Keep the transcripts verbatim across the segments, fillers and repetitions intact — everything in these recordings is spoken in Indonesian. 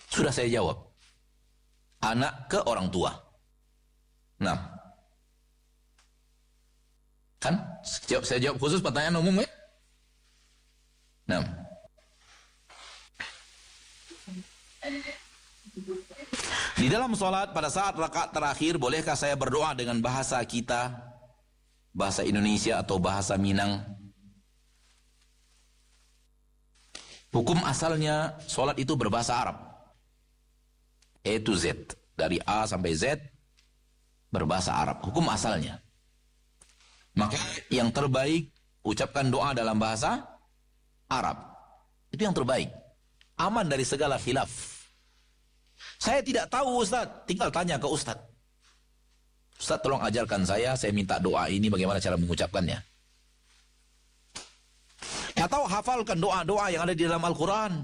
Sudah saya jawab. Anak ke orang tua. Nah. Kan? Saya jawab khusus pertanyaan umum ya? Nah. Di dalam sholat pada saat rakaat terakhir, bolehkah saya berdoa dengan bahasa kita, bahasa Indonesia atau bahasa Minang? Hukum asalnya sholat itu berbahasa Arab, A to Z, dari A sampai Z berbahasa Arab. Hukum asalnya. Maka yang terbaik ucapkan doa dalam bahasa Arab. Itu yang terbaik. Aman dari segala khilaf. Saya tidak tahu Ustaz, tinggal tanya ke Ustaz. Ustaz tolong ajarkan saya, saya minta doa ini bagaimana cara mengucapkannya. Atau hafalkan doa-doa yang ada di dalam Al-Quran.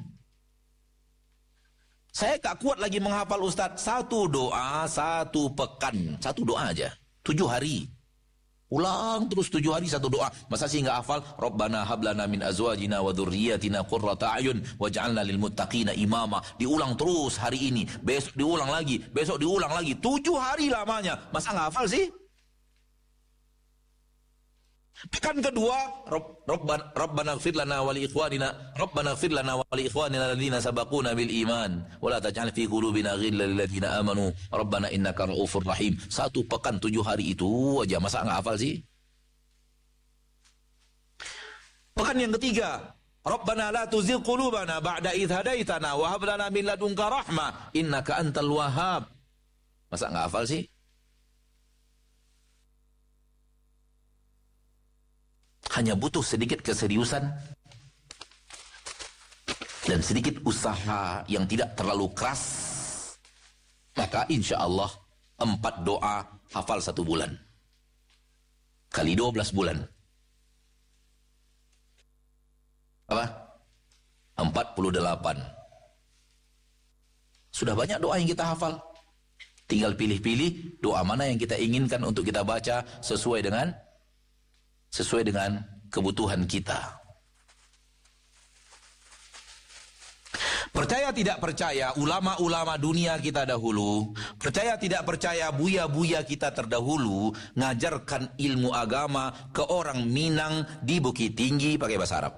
Saya gak kuat lagi menghafal Ustaz. Satu doa, satu pekan. Satu doa aja. Tujuh hari. Ulang terus tujuh hari satu doa. Masa sih gak hafal? Rabbana hablana min azwajina wa dhurriyyatina qurrata a'yun waj'alna lil muttaqina imama. Diulang terus hari ini. Besok diulang lagi. Besok diulang lagi. Tujuh hari lamanya. Masa gak hafal sih? Pekan kedua, Rabbana Rabbana ighfir lana wa li ikhwanina Rabbana ighfir lana wa li ikhwanina alladziina sabaquna bil iman wa la taj'al fi qulubina ghillan lil ladziina amanu Rabbana innaka ra'ufur rahim. Satu pekan tujuh hari itu aja, masa enggak hafal sih? Pekan yang ketiga, Rabbana la tuzigh qulubana ba'da idh hadaitana wa hab lana min ladunka rahmah innaka antal wahhab. Masa enggak hafal sih? Hanya butuh sedikit keseriusan dan sedikit usaha yang tidak terlalu keras, maka insya Allah empat doa hafal satu bulan kali dua belas bulan apa? empat puluh delapan. Sudah banyak doa yang kita hafal. Tinggal pilih-pilih doa mana yang kita inginkan untuk kita baca sesuai dengan sesuai dengan kebutuhan kita. Percaya tidak percaya ulama-ulama dunia kita dahulu, percaya tidak percaya buya-buya kita terdahulu, ngajarkan ilmu agama ke orang Minang di Bukit Tinggi pakai bahasa Arab.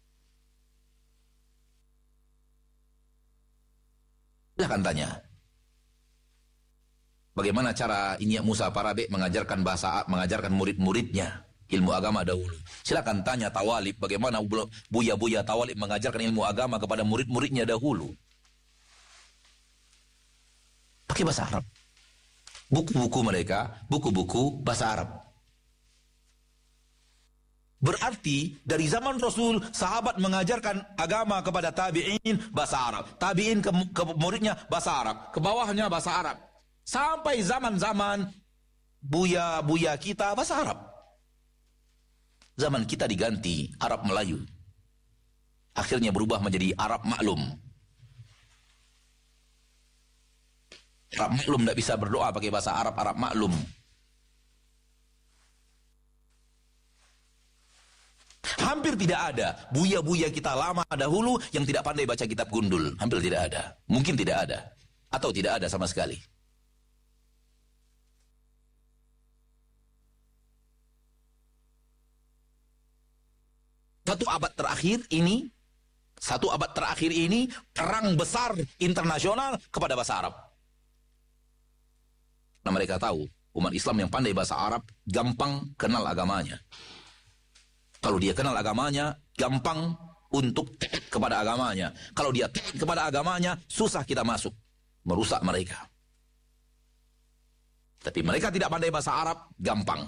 Silahkan tanya. Bagaimana cara Inyak Musa Parabe mengajarkan bahasa mengajarkan murid-muridnya ilmu agama dahulu? Silakan tanya Tawalib bagaimana buya-buya Tawalib mengajarkan ilmu agama kepada murid-muridnya dahulu. Pakai bahasa Arab. Buku-buku mereka, buku-buku bahasa Arab. Berarti dari zaman Rasul, sahabat mengajarkan agama kepada tabi'in bahasa Arab. Tabi'in ke, ke muridnya bahasa Arab. Ke bawahnya bahasa Arab. Sampai zaman-zaman buya-buya kita bahasa Arab. Zaman kita diganti Arab Melayu. Akhirnya berubah menjadi Arab maklum. Arab maklum tidak bisa berdoa pakai bahasa Arab, Arab maklum. Hampir tidak ada buya-buya kita lama dahulu yang tidak pandai baca kitab gundul. Hampir tidak ada. Mungkin tidak ada. Atau tidak ada sama sekali. Satu abad terakhir ini, satu abad terakhir ini, perang besar internasional kepada bahasa Arab. Nah, mereka tahu, umat Islam yang pandai bahasa Arab, gampang kenal agamanya. Kalau dia kenal agamanya, gampang untuk taat kepada agamanya. Kalau dia taat kepada agamanya, susah kita masuk, merusak mereka. Tapi mereka tidak pandai bahasa Arab, gampang.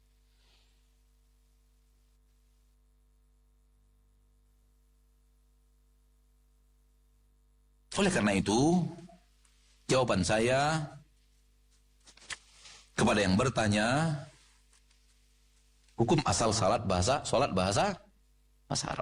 Oleh karena itu, jawaban saya kepada yang bertanya, hukum asal salat bahasa, salat bahasa, bahasa Arab.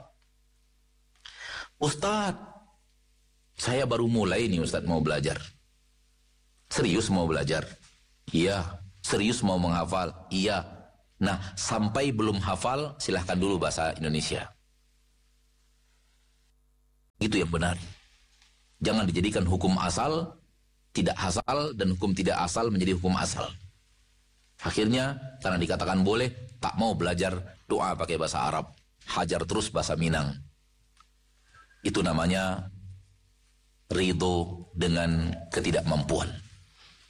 Ustadz, saya baru mulai nih Ustadz mau belajar. Serius mau belajar? Iya. Serius mau menghafal? Iya. Nah, sampai belum hafal, silahkan dulu bahasa Indonesia. Itu yang benar. Jangan dijadikan hukum asal tidak asal dan hukum tidak asal menjadi hukum asal. Akhirnya karena dikatakan boleh, tak mau belajar doa pakai bahasa Arab, hajar terus bahasa Minang. Itu namanya ridho dengan ketidakmampuan.